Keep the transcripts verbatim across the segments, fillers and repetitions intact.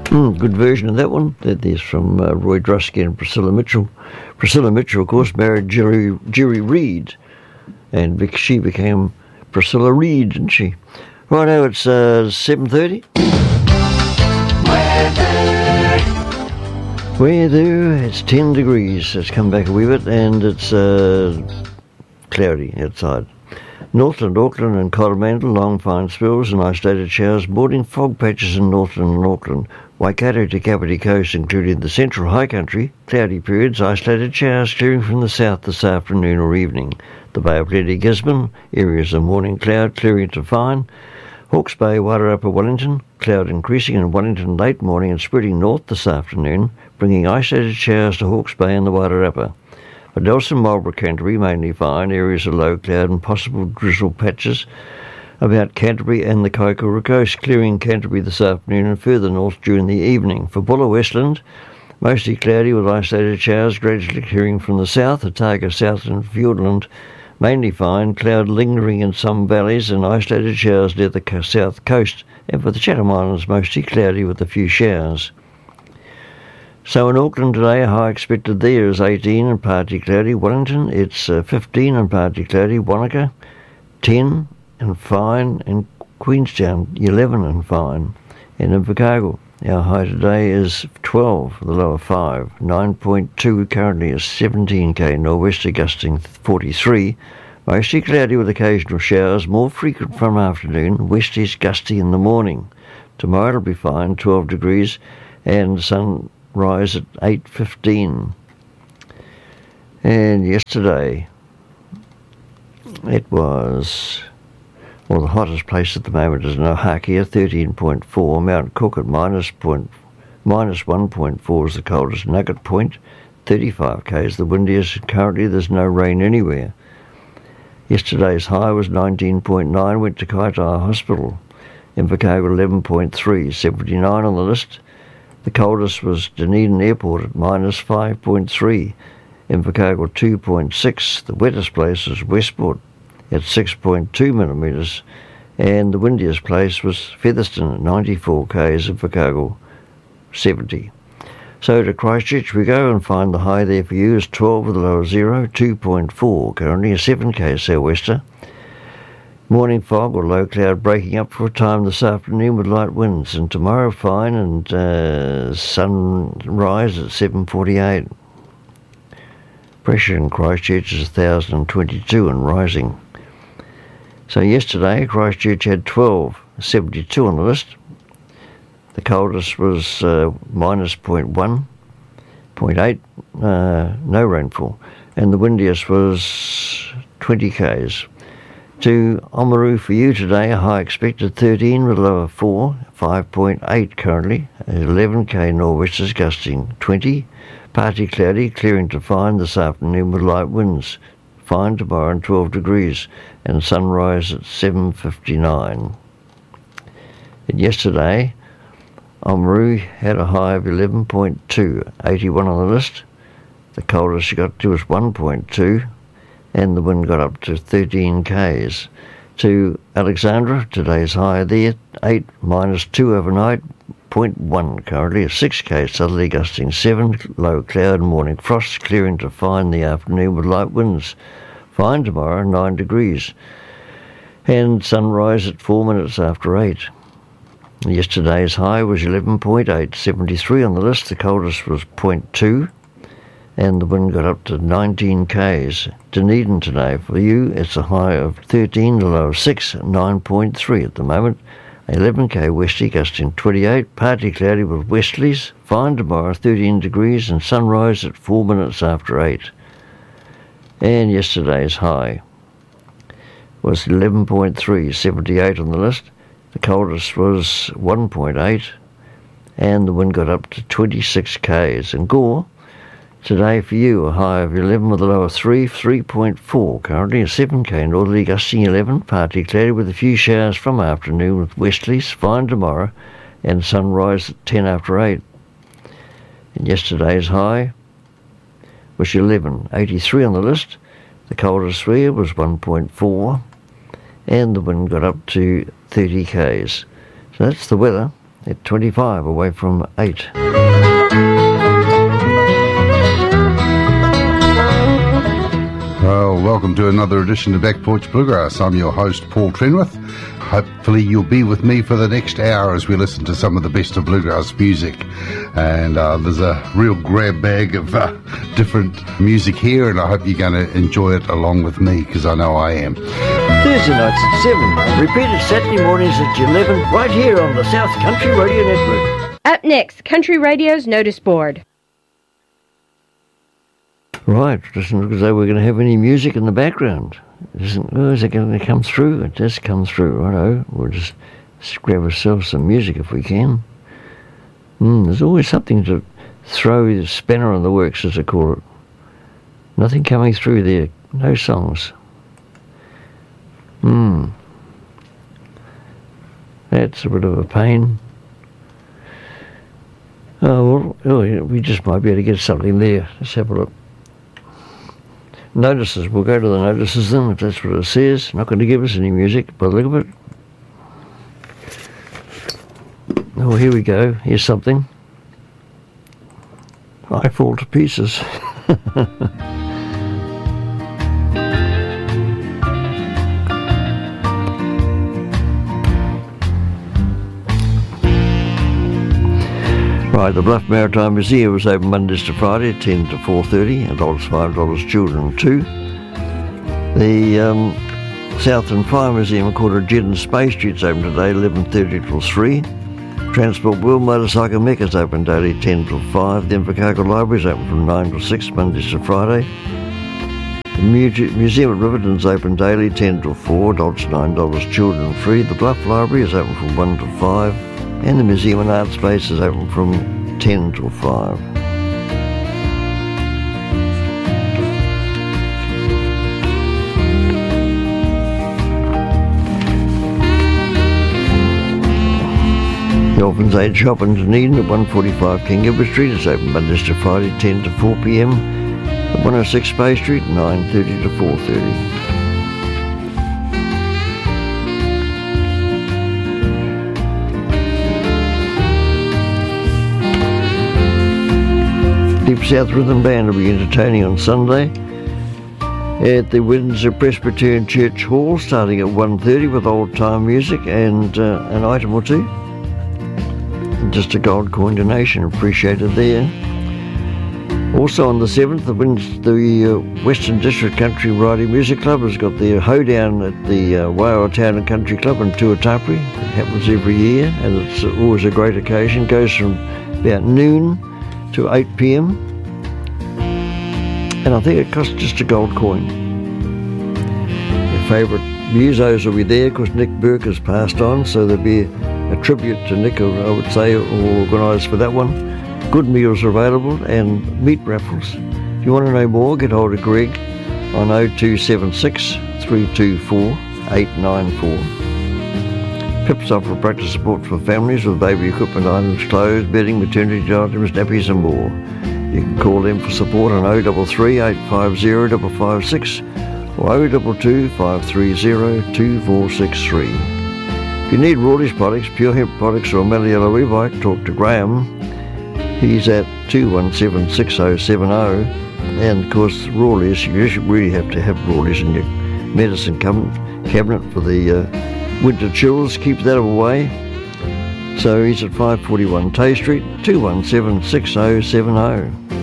Mm, good version of that one. That there's from uh, Roy Drusky and Priscilla Mitchell. Priscilla Mitchell, of course, married Jerry, Jerry Reed, and Vic, she became Priscilla Reed, didn't she? Right now it's uh, seven thirty. Weather, it's ten degrees. It's come back a wee bit, and it's uh, cloudy outside. Northland, Auckland and Coromandel, long fine spells and isolated showers. Morning fog patches in Northland and Auckland. Waikato to Kapiti Coast, including the central high country. Cloudy periods, isolated showers clearing from the south this afternoon or evening. The Bay of Plenty, Gisborne, areas of morning cloud, clearing to fine. Hawke's Bay, Wairarapa, Wellington, cloud increasing in Wellington late morning and spreading north this afternoon, bringing isolated showers to Hawke's Bay and the Wairarapa. For Nelson, Marlborough, Canterbury, mainly fine, areas of low cloud and possible drizzle patches about Canterbury and the Kaikoura Coast, clearing Canterbury this afternoon and further north during the evening. For Bulla, Westland, mostly cloudy with isolated showers gradually clearing from the south. Otago, South and Fiordland, mainly fine, cloud lingering in some valleys and isolated showers near the south coast. And for the Chatham Islands, mostly cloudy with a few showers. So in Auckland today, a high expected there is eighteen and partly cloudy. Wellington, it's uh, fifteen and partly cloudy. Wanaka, ten and fine. And Queenstown, eleven and fine. And in Invercargill, our high today is twelve, the lower five. nine point two currently is seventeen k nor'wester gusting forty-three. Mostly cloudy with occasional showers, more frequent from afternoon. West-east gusty in the morning. Tomorrow it'll be fine, twelve degrees, and sun rise at eight fifteen. And yesterday it was, well, the hottest place at the moment is in Ohakia, thirteen point four. Mount Cook at minus point minus one point four is the coldest. Nugget Point, thirty-five k is the windiest. Currently there's no rain anywhere. Yesterday's high was nineteen point nine. Went to Kaitaia Hospital. Invercargill eleven point three, seventy-nine on the list. The coldest was Dunedin Airport at minus five point three. Invercargill two point six. The wettest place was Westport at six point two millimetres. And the windiest place was Featherston at ninety-four k's. Invercargill seventy. So to Christchurch we go, and find the high there for you is twelve with the lower zero, two point four. Currently a seven k sou'wester. Morning fog or low cloud breaking up for a time this afternoon with light winds, and tomorrow fine and uh, sunrise at seven forty-eight. Pressure in Christchurch is one thousand twenty-two and rising. So yesterday Christchurch had twelve, seventy-two on the list. The coldest was uh, minus zero point one, zero point eight, uh, no rainfall, and the windiest was twenty k's. To Oamaru for you today, a high expected thirteen with a lower four, five point eight currently, eleven k nor'westers gusting twenty, partly cloudy, clearing to fine this afternoon with light winds, fine tomorrow and twelve degrees, and sunrise at seven fifty-nine. And yesterday, Oamaru had a high of eleven point two, eighty-one on the list. The coldest you got to was one point two. And the wind got up to thirteen k's. To Alexandra, today's high there, eight, minus two overnight, zero point one currently, a six k southerly gusting seven, low cloud and morning frost, clearing to fine the afternoon with light winds. Fine tomorrow, nine degrees. And sunrise at four minutes after eight. Yesterday's high was eleven point eight, seventy-three on the list, the coldest was zero point two. And the wind got up to nineteen k's. Dunedin today for you, it's a high of thirteen, the low of six, nine point three at the moment. eleven k westerly gusting twenty-eight, partly cloudy with westerlies. Fine tomorrow, thirteen degrees, and sunrise at four minutes after eight. And yesterday's high was eleven point three, seventy-eight on the list. The coldest was one point eight, and the wind got up to twenty-six k's. And Gore, today for you, a high of eleven with a low of three, three point four. Currently a seven k northerly gusting eleven, partly cloudy with a few showers from afternoon with westerlies. Fine tomorrow, and sunrise at ten after eight. And yesterday's high was eleven, eighty-three on the list. The coldest there was one point four, and the wind got up to thirty k's. So that's the weather at twenty-five away from eight. Well, welcome to another edition of Back Porch Bluegrass. I'm your host, Paul Trenwith. Hopefully you'll be with me for the next hour as we listen to some of the best of bluegrass music. And uh, there's a real grab bag of uh, different music here, and I hope you're going to enjoy it along with me, because I know I am. Thursday nights at seven, and repeated Saturday mornings at eleven, right here on the South Country Radio Network. Up next, Country Radio's Notice Board. Right, doesn't look as though we're going to have any music in the background. Isn't, oh, is it going to come through? It does come through, righto. We'll just, just grab ourselves some music if we can. Mm, there's always something to throw the spanner on the works, as I call it. Nothing coming through there. No songs. Hmm. That's a bit of a pain. Oh, well, oh, yeah, we just might be able to get something there. Let's have a look. Notices. We'll go to the notices then, if that's what it says. Not going to give us any music by the look of it. Oh, here we go. Here's something. I fall to pieces. Right, the Bluff Maritime Museum was open Mondays to Friday, ten to four thirty, adults five dollars, children two. The um, Southland Fire Museum, called Jeddah Space Street's open today, eleven thirty till three. Transport World Motorcycle Mecca's open daily, ten till five. The Invercargill Library's open from nine till six, Mondays to Friday. The Muse- Museum at Riverton's open daily, ten till four, adults nine dollars, children free. The Bluff Library is open from one till five. And the Museum and Art Space is open from ten till five. The Orphans Aid Shop in Dunedin at one forty-five King Gilbert Street is open Mondays to Friday, ten to four p.m. At one oh six Bay Street, nine thirty to four thirty. Deep South Rhythm Band will be entertaining on Sunday at the Windsor Presbyterian Church Hall, starting at one thirty with old-time music and uh, an item or two. Just a gold coin donation, appreciated there. Also on the seventh, the, Winds- the uh, Western District Country Variety Music Club has got their hoedown at the uh, Wairoa Town and Country Club in Tuatapere. It happens every year, and it's always a great occasion. It goes from about noon to eight p.m. and I think it costs just a gold coin. Your favourite musos will be there because Nick Burke has passed on, so there'll be a tribute to Nick, I would say, organised for that one. Good meals are available and meat raffles. If you want to know more, get hold of Greg on oh two seven six, three two four, eight nine four. Pips offer practice support for families with baby equipment items, clothes, bedding, maternity items, nappies and more. You can call them for support on oh three three, eight five zero, five five six or oh two two, five three zero, two four six three. If you need Rawley's products, Pure Hemp products or Maliello e-bike, talk to Graham. He's at two one seven, six oh seven oh. And of course Rawley's, you really have to have Rawley's in your medicine cabinet for the uh, winter chills, keep that away. So he's at five forty-one Tay Street, two one seven, six oh seven oh.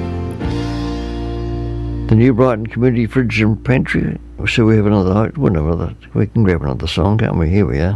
The New Brighton Community Fridge and Pantry. So we have another, well, another, we can grab another song, can't we? Here we are.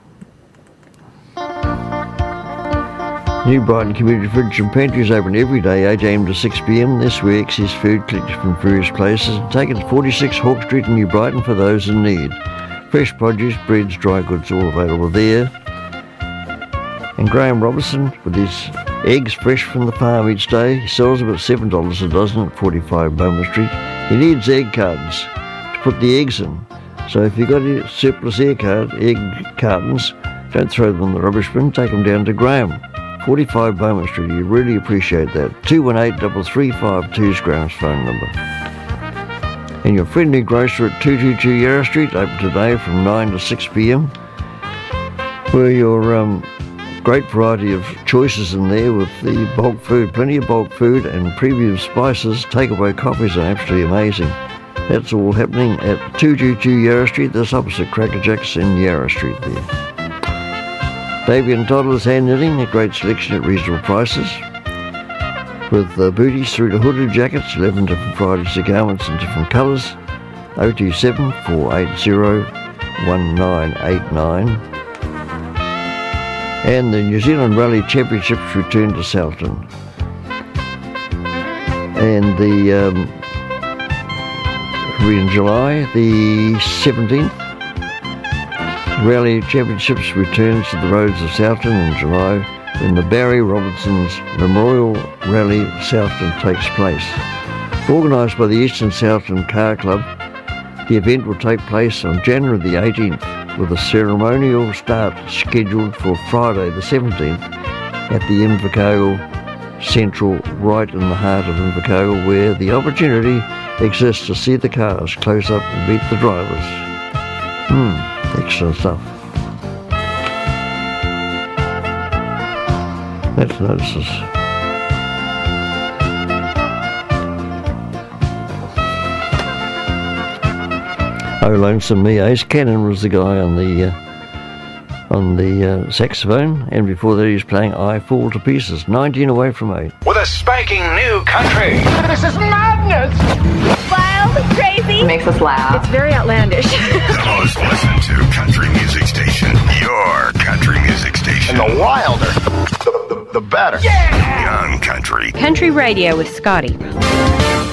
New Brighton Community Fridge and Pantry is open every day, eight a.m. to six p.m. This week, access food collected from various places and taken to forty-six Hawke Street in New Brighton for those in need. Fresh produce, breads, dry goods, all available there. And Graham Robertson, with his eggs fresh from the farm each day, he sells them at seven dollars a dozen at forty-five Bowman Street. He needs egg cartons to put the eggs in. So if you've got any surplus egg, card, egg cartons, don't throw them in the rubbish bin, take them down to Graham. forty-five Bowman Street, you really appreciate that. two one eight, three three five two is Graham's phone number. And your friendly grocer at two two two Yarra Street, open today from nine to six p.m. Where your um, great variety of choices in there with the bulk food, plenty of bulk food and premium spices. Takeaway coffees are absolutely amazing. That's all happening at two twenty-two Yarra Street, that's opposite Cracker Jacks in Yarra Street there. Baby and toddlers hand knitting, a great selection at reasonable prices. With uh, booties through to hooded jackets, eleven different varieties of garments in different colours. oh two seven, four eight zero, one nine eight nine. And the New Zealand Rally Championships return to Southton. And the um, in July the seventeenth, Rally Championships returns to the roads of Southton in July when the Barry Robinson's Memorial Rally Southton takes place. Organised by the Eastern Southton Car Club, the event will take place on January the eighteenth with a ceremonial start scheduled for Friday the seventeenth at the Invercargill Central, right in the heart of Invercargill, where the opportunity exists to see the cars close up and meet the drivers. Hmm, excellent stuff. Let's notice. Oh, Lonesome Me. Ace Cannon was the guy on the uh, on the uh, saxophone, and before that he was playing I Fall to Pieces, nineteen away from eight. With a spanking new country. This is madness! Wild, crazy. Makes us laugh. It's very outlandish. The most listened to country music station. Your country music station. And the wilder, the, the, the better. Yeah! Young Country. Country Radio with Scotty.